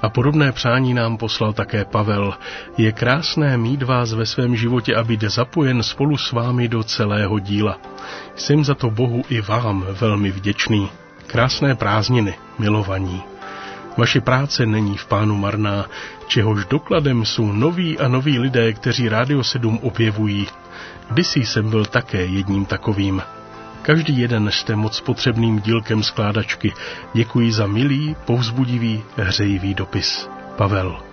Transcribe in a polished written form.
A podobné přání nám poslal také Pavel. Je krásné mít vás ve svém životě a být zapojen spolu s vámi do celého díla. Jsem za to Bohu i vám velmi vděčný. Krásné prázdniny, milovaní. Vaše práce není v Pánu marná, čehož dokladem jsou noví a noví lidé, kteří Rádio 7 objevují. Kdysi jsem byl také jedním takovým. Každý jeden jste moc potřebným dílkem skládačky. Děkuji za milý, povzbudivý, hřejivý dopis. Pavel.